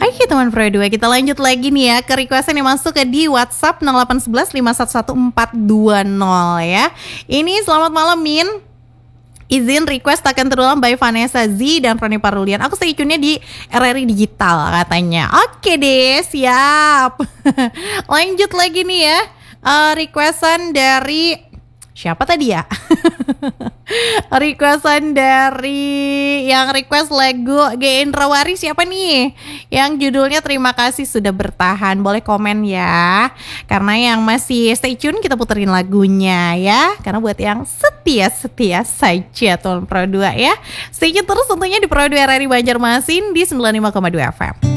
Oke teman Pro 2, kita lanjut lagi nih ya ke requestan yang masuk ke di WhatsApp 0811 511 420 ya. Ini selamat malam Min. Izin request akan terulang by Vanessa Z dan Roni Parulian. Aku stay tune-nya di RRI Digital katanya. Oke deh, siap. Lanjut lagi nih ya. Requestan dari siapa tadi ya? Requestan dari yang request lagu G Indrawari siapa nih? Yang judulnya Terima Kasih Sudah Bertahan. Boleh komen ya. Karena yang masih stay tune kita puterin lagunya ya. Karena buat yang setia saja Tuan Pro 2 ya. Stay tune terus tentunya di Pro 2 RRI Banjarmasin di 95,2 FM.